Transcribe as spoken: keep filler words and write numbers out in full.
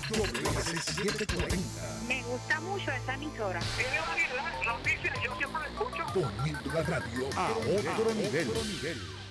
W S setecientos cuarenta. Me gusta mucho esta emisora. Tiene variedad, noticias, yo siempre la escucho. Poniendo la radio a otro nivel.